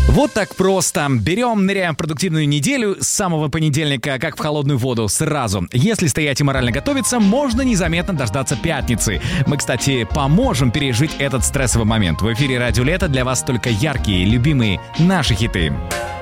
Вот так просто. Берем, ныряем в продуктивную неделю с самого понедельника, как в холодную воду, сразу. Если стоять и морально готовиться, можно незаметно дождаться пятницы. Мы, кстати, поможем пережить этот стрессовый момент. В эфире «Радио Лето» для вас только яркие, любимые наши хиты.